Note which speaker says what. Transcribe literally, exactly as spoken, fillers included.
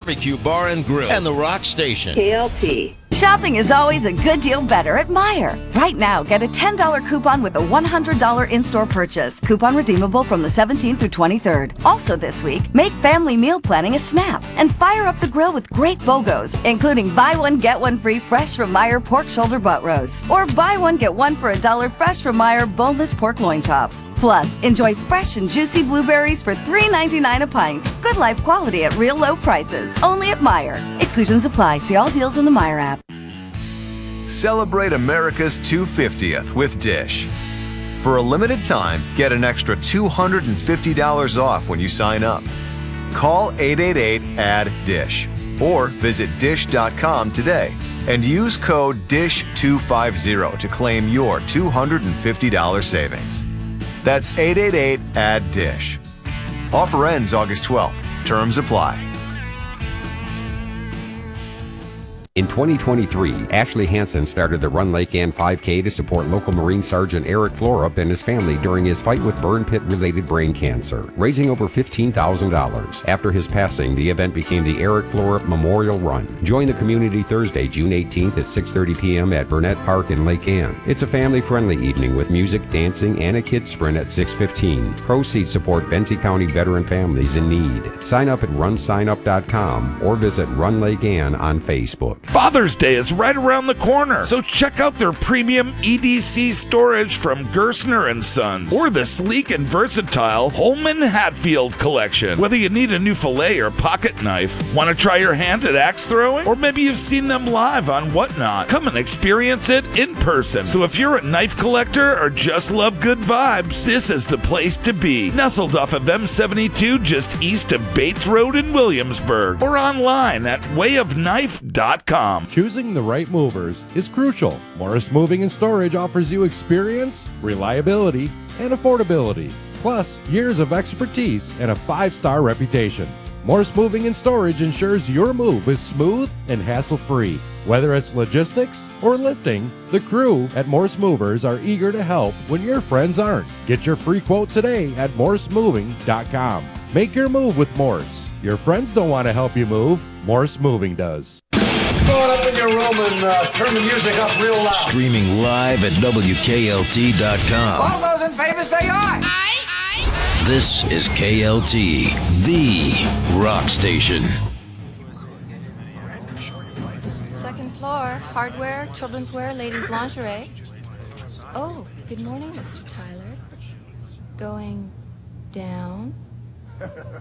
Speaker 1: Barbecue Bar and Grill, and the Rock Station.
Speaker 2: K L T.
Speaker 3: Shopping is always a good deal better at Meijer. Right now, get a ten dollar coupon with a one hundred dollar in-store purchase. Coupon redeemable from the seventeenth through twenty-third. Also this week, make family meal planning a snap and fire up the grill with great BOGOs, including buy one, get one free fresh from Meijer pork shoulder butt roast, or buy one, get one for a dollar fresh from Meijer boneless pork loin chops. Plus, enjoy fresh and juicy blueberries for three ninety-nine a pint. Good life quality at real low prices. Only at Meijer. Exclusions apply. See all deals in the Meijer app.
Speaker 4: Celebrate America's two hundred fiftieth with Dish. For a limited time, get an extra two hundred fifty dollars off when you sign up. Call eight eight eight, A D D, DISH or visit dish dot com today and use code D I S H two fifty to claim your two hundred fifty dollars savings. That's eight eight eight, A D D, DISH. Offer ends August twelfth. Terms apply.
Speaker 5: In twenty twenty-three, Ashley Hansen started the Run Lake Ann five K to support local Marine Sergeant Eric Florup and his family during his fight with burn pit-related brain cancer, raising over fifteen thousand dollars. After his passing, the event became the Eric Florup Memorial Run. Join the community Thursday, June eighteenth at six thirty p.m. at Burnett Park in Lake Ann. It's a family-friendly evening with music, dancing, and a kids sprint at six fifteen. Proceeds support Benzie County veteran families in need. Sign up at run sign up dot com or visit Run Lake Ann on Facebook.
Speaker 6: Father's Day is right around the corner, so check out their premium E D C storage from Gerstner and Sons or the sleek and versatile Holman Hatfield collection. Whether you need a new fillet or pocket knife, want to try your hand at axe throwing, or maybe you've seen them live on Whatnot, come and experience it in person. So if you're a knife collector or just love good vibes, this is the place to be. Nestled off of M seventy-two just east of Bates Road in Williamsburg, or online at way of knife dot com.
Speaker 7: Choosing the right movers is crucial. Morris Moving and Storage offers you experience, reliability, and affordability, plus years of expertise and a five-star reputation. Morris Moving and Storage ensures your move is smooth and hassle-free. Whether it's logistics or lifting, the crew at Morris Movers are eager to help when your friends aren't. Get your free quote today at morris moving dot com. Make your move with Morris. Your friends don't want to help you move. Morris Moving does.
Speaker 8: Go on up in your room and uh, turn the music up real loud.
Speaker 9: Streaming live at W K L T dot com.
Speaker 10: All those in favor say aye. Aye,
Speaker 9: aye. This is K L T, the rock station.
Speaker 11: Second floor, hardware, children's wear, ladies' lingerie. Oh, good morning, Mister Tyler. Going down.